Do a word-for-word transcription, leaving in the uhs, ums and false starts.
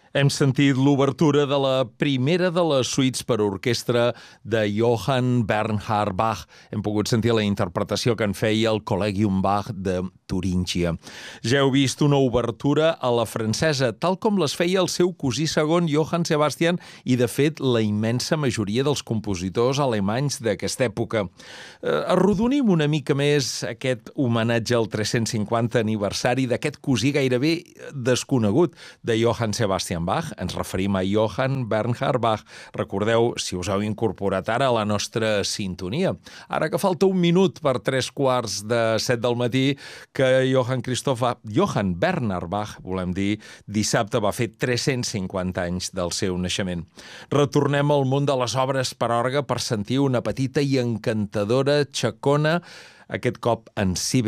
Hem sentit l'obertura de la primera de les suites per a orquestra de Johann Bernhard Bach. Hem pogut sentir la interpretació que en feia el Collegium Bach de Turíngia. Ja heu vist una obertura a la francesa, tal com les feia el seu cosí segon Johann Sebastian i, de fet, la immensa majoria dels compositors alemanys d'aquesta època. Eh, arrodonim una mica més aquest homenatge al tres-cents cinquanta aniversari d'aquest cosí gairebé desconegut de Johann Sebastian Bach. Ens referim a Johann Bernhard Bach. Recordeu, si us heu incorporat ara a la nostra sintonia, ara que falta un minut per tres quarts de set del matí, que Johann Christoph Johann Bernhard Bach, volem dir, dissabte va fer tres-cents cinquanta anys del seu naixement. Retornem al món de les obres per a orgue per sentir una petita i encantadora xacona, aquest cop en si